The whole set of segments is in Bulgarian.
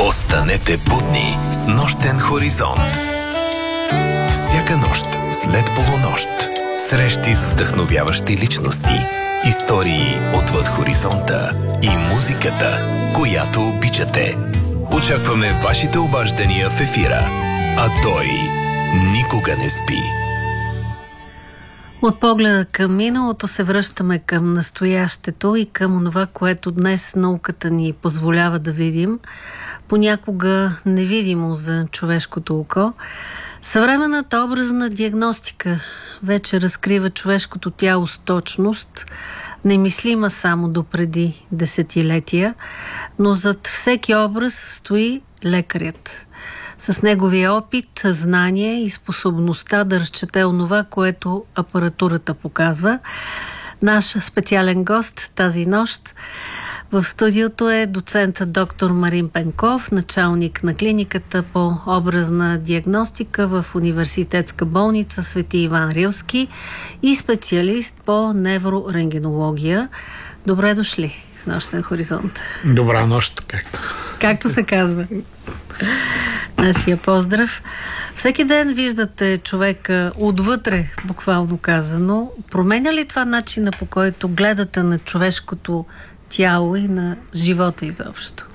Останете будни с нощен хоризонт. Всяка нощ след полунощ. Срещи с вдъхновяващи личности, истории отвъд хоризонта и музиката, която обичате. Очакваме вашите обаждания в ефира, а той никога не спи. От погледа към миналото се връщаме към настоящето и към това, което днес науката ни позволява да видим, понякога невидимо за човешкото око. Съвременната образна диагностика вече разкрива човешкото тяло с точност, немислима само допреди десетилетия, но зад всеки образ стои лекарят. С неговия опит, знание и способността да разчете онова, което апаратурата показва. Наш специален гост тази нощ в студиото е доцент доктор Марин Пенков, началник на клиниката по образна диагностика в Университетска болница Свети Иван Рилски и специалист по неврорентгенология. Добре дошли в Нощен хоризонт. Добра нощ, както се казва. Нашия поздрав. Всеки ден виждате човека отвътре, буквално казано. Променя ли това начина, по който гледате на човешкото тяло и на живота изобщо?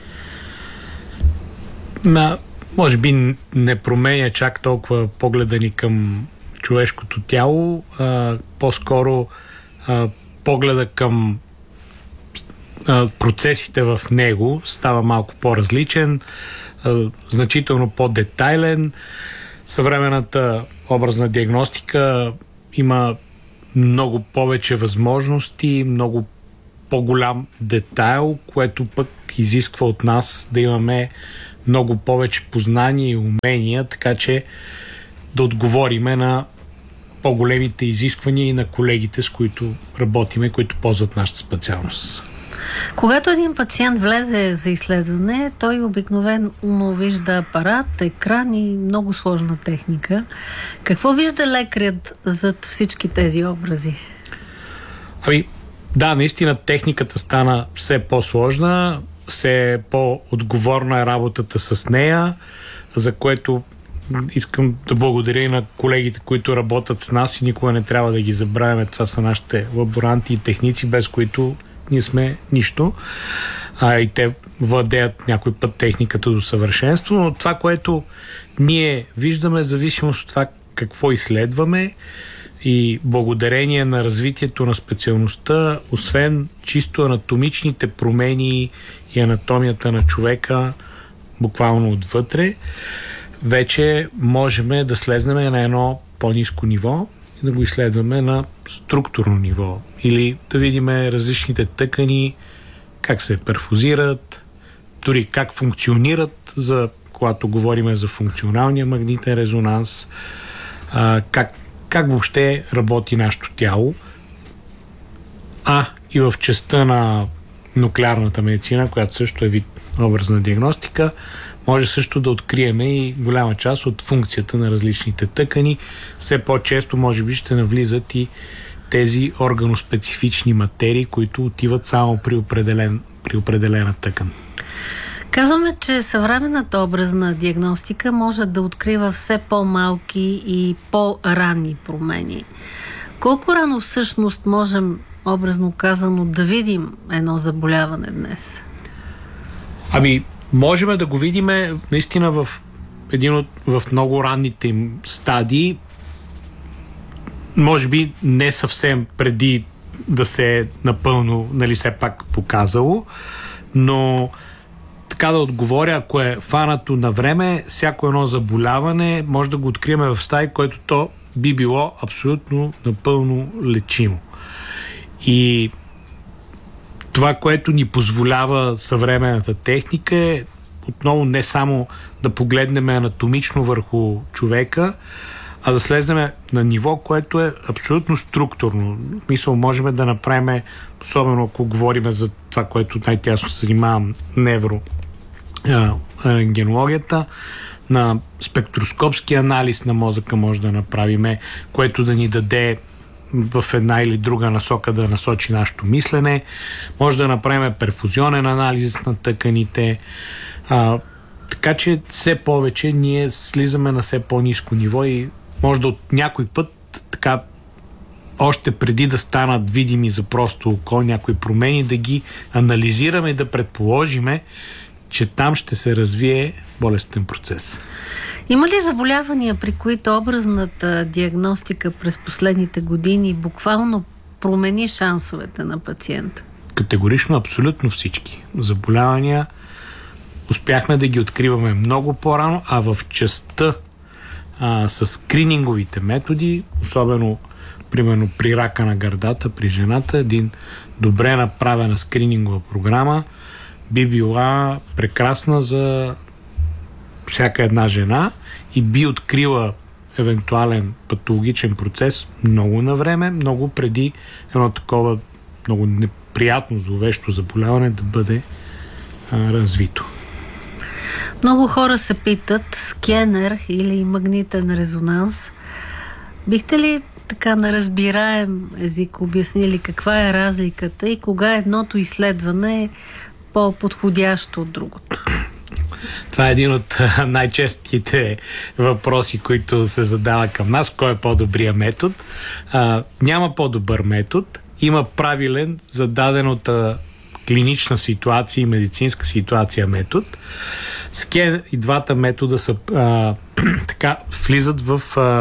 Може би не променя чак толкова погледа ни към човешкото тяло, по-скоро погледа към процесите в него става малко по-различен, значително по-детайлен. Съвременната образна диагностика има много повече възможности, много по-голям детайл, което пък изисква от нас да имаме много повече познания и умения, така че да отговориме на по-големите изисквания и на колегите, с които работиме, които ползват нашата специалност. Когато един пациент влезе за изследване, той обикновено вижда апарат, екран и много сложна техника. Какво вижда лекарят зад всички тези образи? Да, наистина техниката стана все по-сложна, все по-отговорна е работата с нея, за което искам да благодаря и на колегите, които работят с нас и никога не трябва да ги забравяме. Това са нашите лаборанти и техници, без които ние сме нищо. И те владеят някой път техниката до съвършенство, но това, което ние виждаме, зависимост от това какво изследваме и благодарение на развитието на специалността, освен чисто анатомичните промени и анатомията на човека, буквално отвътре, вече можем да слезнем на едно по-ниско ниво и да го изследваме на структурно ниво. Или да видим различните тъкани, как се перфузират, дори как функционират, когато говорим за функционалния магнитен резонанс, как въобще работи нашето тяло. И в частта на нуклеарната медицина, която също е вид образна диагностика, може също да открием и голяма част от функцията на различните тъкани. Все по-често, може би, ще навлизат и тези органоспецифични материи, които отиват само при определена тъкан. Казваме, че съвременната образна диагностика може да открива все по-малки и по-ранни промени. Колко рано всъщност можем, образно казано, да видим едно заболяване днес? Можем да го видим наистина в много ранните им стадии. Може би не съвсем преди да се е напълно, все пак показало, но така да отговоря, ако е фанато на време, всяко едно заболяване може да го открием в стадии, което то би било абсолютно напълно лечимо. И това, което ни позволява съвременната техника, е отново не само да погледнем анатомично върху човека, а да слезнем на ниво, което е абсолютно структурно. Мисъл, можем да направим, особено ако говорим за това, което най-тясно се занимавам, неврорентгенологията, на спектроскопски анализ на мозъка може да направим, което да ни даде в една или друга насока да насочи нашето мислене. Може да направим перфузионен анализ на тъканите. Така че все повече ние слизаме на все по-ниско ниво и може да от някой път така още преди да станат видими за просто око някои промени, да ги анализираме и да предположиме, че там ще се развие болестен процес. Има ли заболявания, при които образната диагностика през последните години буквално промени шансовете на пациента? Категорично, абсолютно всички заболявания успяхме да ги откриваме много по-рано, а в частта с скрининговите методи, особено примерно при рака на гърдата, при жената, един добре направена скринингова програма би била прекрасна за всяка една жена и би открила евентуален патологичен процес много на време, много преди едно такова много неприятно, зловещо заболяване да бъде развито. Много хора се питат скенер или магнитен резонанс. Бихте ли така на разбираем език обяснили каква е разликата и кога едното изследване е по-подходящо от другото? Това е един от най-честите въпроси, които се задава към нас. Кой е по-добрия метод? Няма по-добър метод. Има правилен за дадената клинична ситуация и медицинска ситуация метод. И двата метода са така влизат в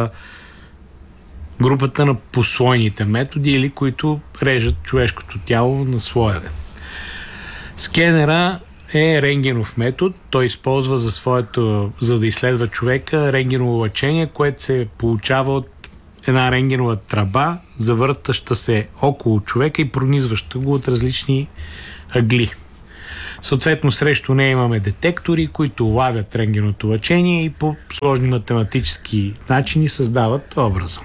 групата на послойните методи или които режат човешкото тяло на слоеве. Скенера е рентгенов метод. Той използва за да изследва човека рентгеново лъчение, което се получава от една рентгенова тръба, завъртаща се около човека и пронизваща го от различни ъгли. Съответно, срещу нея имаме детектори, които лавят рентгеновото лъчение и по сложни математически начини създават образа.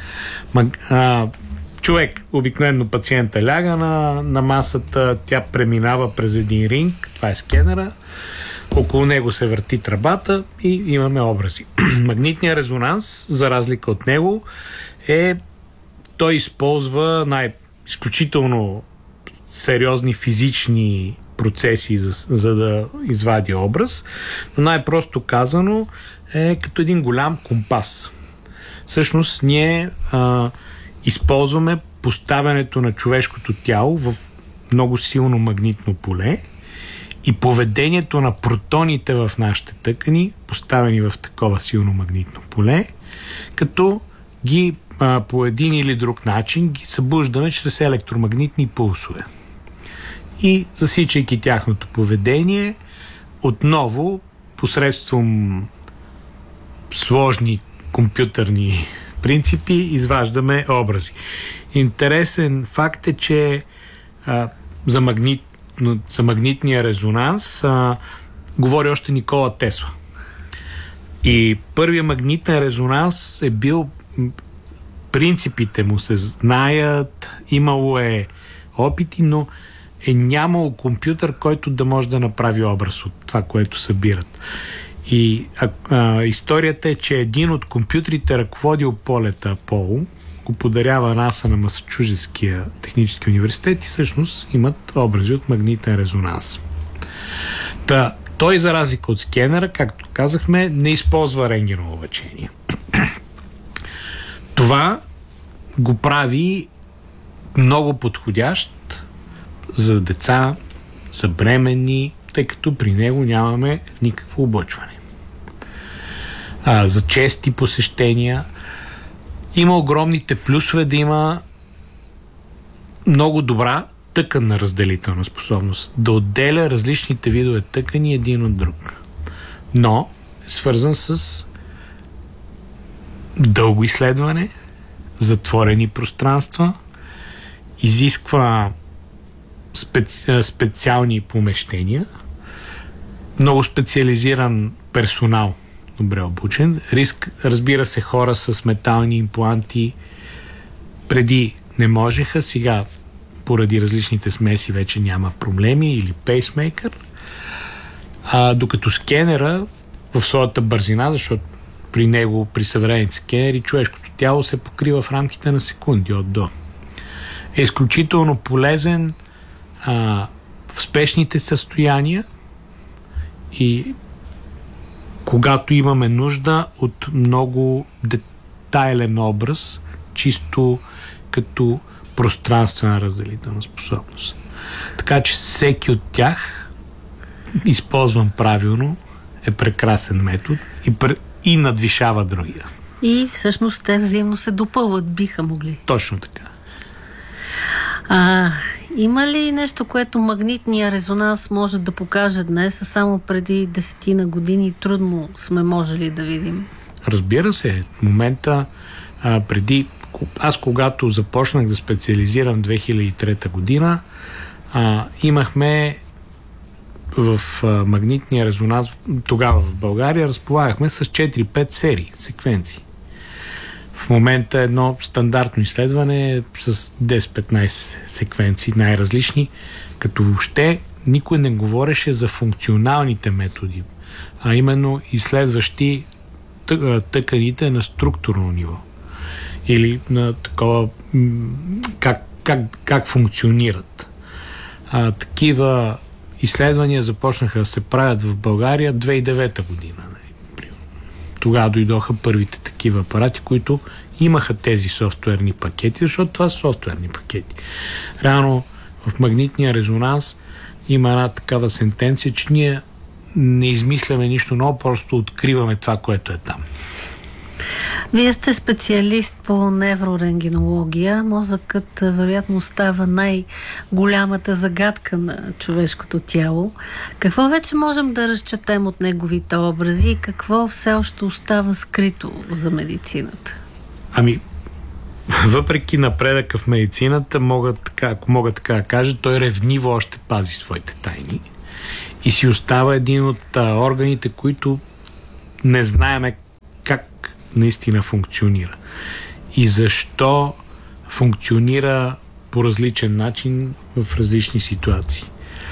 Човек, обикновено пациента ляга на масата, тя преминава през един ринг, това е скенера, около него се върти тръбата и имаме образи. Магнитният резонанс, за разлика от него, той използва изключително сериозни физични процеси, за да извади образ, но най-просто казано е като един голям компас. Всъщност ние използваме поставянето на човешкото тяло в много силно магнитно поле и поведението на протоните в нашите тъкани, поставени в такова силно магнитно поле, като ги по един или друг начин ги събуждаме чрез електромагнитни пулсове. И засичайки тяхното поведение, отново посредством сложни компютърни принципи изваждаме образи. Интересен факт е, че за магнитния резонанс говори още Никола Тесла. И първият магнитен резонанс е бил, принципите му се знаят, имало е опити, но е нямало компютър, който да може да направи образ от това, което събират. И историята е, че един от компютрите, ръководил полета Аполо, го подарява НАСА на Масачузетския технически университет и всъщност имат образи от магнитен резонанс. Той, за разлика от скенера, както казахме, не използва рентгеново лъчение. Това го прави много подходящ за деца, за бременни, тъй като при него нямаме никакво облъчване. За чести посещения има огромните плюсове да има много добра тъканна разделителна способност, да отделя различните видове тъкани един от друг. Но е свързан с дълго изследване, затворени пространства, изисква специални помещения, много специализиран персонал, добре обучен. Разбира се, хора с метални импланти преди не можеха, сега поради различните смеси вече няма проблеми, или пейсмейкър. Докато скенера в своята бързина, защото при него, при съвременните скенери, човешкото тяло се покрива в рамките на секунди от до. Е изключително полезен в спешните състояния и когато имаме нужда от много детайлен образ, чисто като пространствена разделителна способност. Така че всеки от тях, използван правилно, е прекрасен метод и надвишава другия. И всъщност те взаимно се допълват, биха могли. Точно така. Има ли нещо, което магнитния резонанс може да покаже днес, а само преди 10 години трудно сме можели да видим? Разбира се. В момента аз когато започнах да специализирам 2003 година, имахме в магнитния резонанс, тогава в България разполагахме с 4-5 серии, секвенции. В момента едно стандартно изследване с 10-15 секвенции, най-различни, като въобще никой не говореше за функционалните методи, а именно изследващи тъканите на структурно ниво. Или на такова как функционират. Такива изследвания започнаха да се правят в България 2009 година. Тогава дойдоха първите такива апарати, които имаха тези софтуерни пакети, защото това са софтуерни пакети. Реално в магнитния резонанс има една такава сентенция, че ние не измисляме нищо ново, просто откриваме това, което е там. Вие сте специалист по неврорентгенология. Мозъкът вероятно става най-голямата загадка на човешкото тяло. Какво вече можем да разчетем от неговите образи и какво все още остава скрито за медицината? Въпреки напредъка в медицината, ако мога така да кажа, той ревниво още пази своите тайни и си остава един от органите, които не знаеме как наистина функционира. И защо функционира по различен начин в различни ситуации.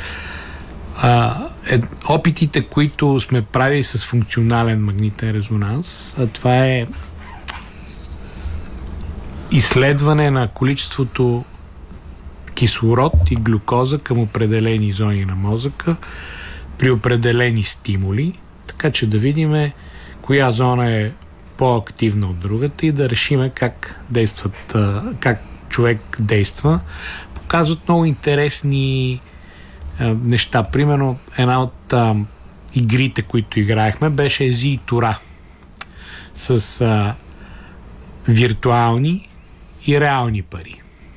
Опитите, които сме правили с функционален магнитен резонанс, това е изследване на количеството кислород и глюкоза към определени зони на мозъка при определени стимули, така че да видим коя зона е по-активна от другата и да решиме как човек действа. Показват много интересни неща. Примерно, една от игрите, които играехме, беше Ези и Тура с виртуални и реални пари.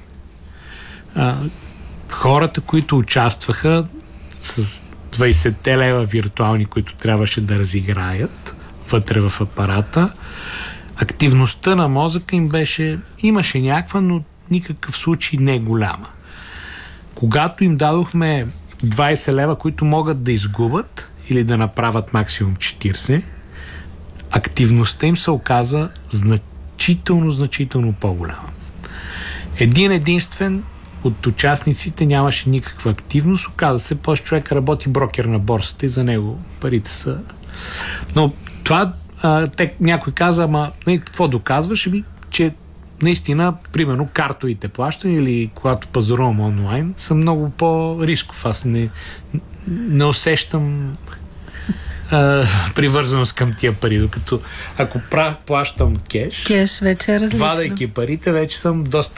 Хората, които участваха с 20 лева виртуални, които трябваше да разиграят вътре в апарата, активността на мозъка им имаше някаква, но никакъв случай не е голяма. Когато им дадохме 20 лева, които могат да изгубят или да направят максимум 40, активността им се оказа значително по-голяма. Единствен от участниците нямаше никаква активност. Оказа се, после човек работи брокер на борсата и за него парите са... Но това някой каза, какво доказваш? Че наистина, примерно, картовите плащания или когато пазарувам онлайн, са много по-рисков. Аз не усещам привързаност към тия пари, докато ако плащам кеш вече е различно. Вадайки парите, вече съм доста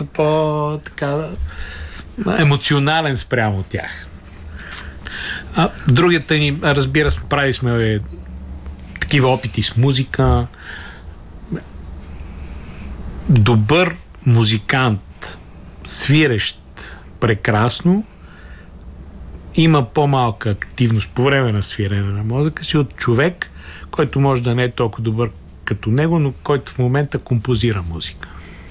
емоционален спрямо тях. Другата ни, разбира се, прави сме такива опити с музика. Добър музикант, свирещ прекрасно, има по-малка активност по време на свирене на мозъка си от човек, който може да не е толкова добър като него, но който в момента композира музика.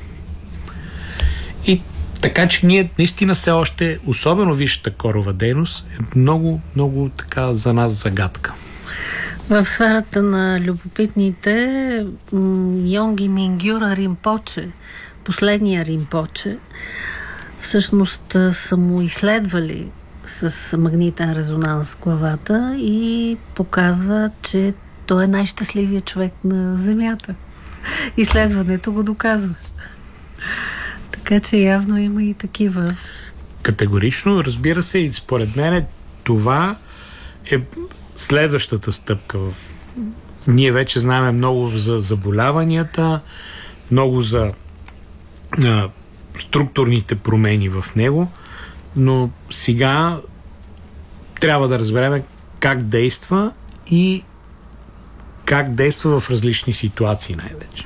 И така, че ние наистина все още, особено висшата корова дейност, е много, много така за нас загадка. В сферата на любопитните, Йонги Мингюра Ринпоче, последния Ринпоче, всъщност са му изследвали с магнитен резонанс главата и показва, че Той е най-щастливият човек на Земята. Изследването го доказва. Така че явно има и такива. Категорично, разбира се, и според мен това е следващата стъпка. Ние вече знаем много за заболяванията, много за структурните промени в него, но сега трябва да разберем как действа и как действа в различни ситуации най-вече.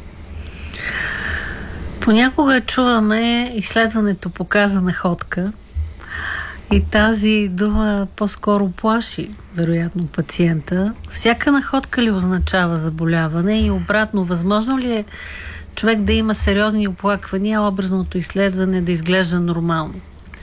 Понякога чуваме изследването показа находка и тази дума по-скоро плаши, вероятно, пациента. Всяка находка ли означава заболяване и обратно, възможно ли е човек да има сериозни оплаквания, а образното изследване да изглежда нормално?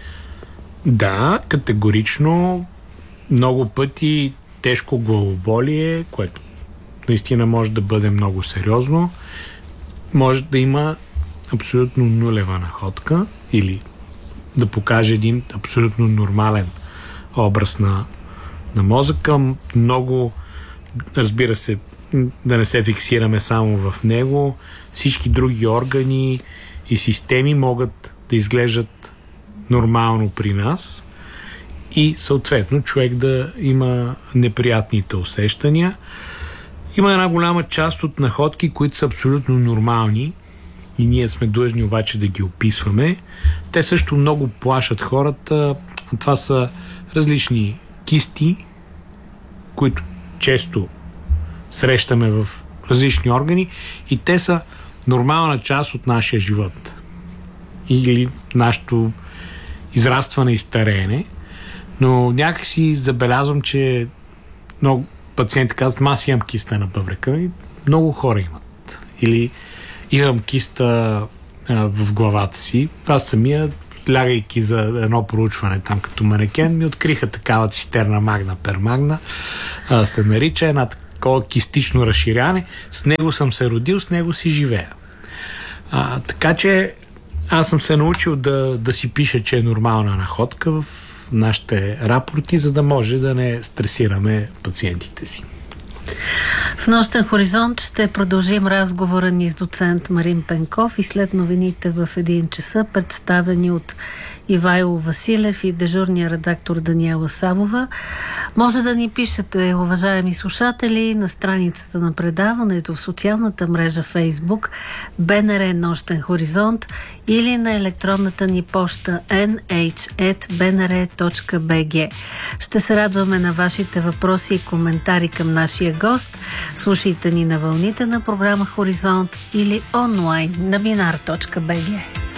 Да, категорично. Много пъти тежко главоболие, което наистина може да бъде много сериозно, може да има абсолютно нулева находка или да покаже един абсолютно нормален образ на мозъка. Много, разбира се, да не се фиксираме само в него. Всички други органи и системи могат да изглеждат нормално при нас и съответно човек да има неприятните усещания. Има една голяма част от находки, които са абсолютно нормални и ние сме длъжни обаче да ги описваме. Те също много плашат хората. Това са различни кисти, които често срещаме в различни органи и те са нормална част от нашия живот. Или нашето израстване и стареене. Но някакси забелязвам, че много пациенти казват, аз имам киста на бъбрека. И много хора имат. Или имам киста в главата си. Аз самия, лягайки за едно проучване там като манекен, ми откриха такава цистерна магна пермагна. Се нарича една такова кистично разширяване. С него съм се родил, с него си живея. Така че аз съм се научил да си пиша, че е нормална находка в нашите рапорти, за да може да не стресираме пациентите си. В Нощен хоризонт ще продължим разговора ни с доцент Марин Пенков и след новините в 1 часа, представени от Ивайло Василев и дежурния редактор Даниела Савова. Може да ни пишете, уважаеми слушатели, на страницата на предаването в социалната мрежа Facebook БНР Нощен хоризонт или на електронната ни поща nh@bnr.bg. Ще се радваме на вашите въпроси и коментари към нашия гост. Слушайте ни на вълните на програма Хоризонт или онлайн на binar.bg.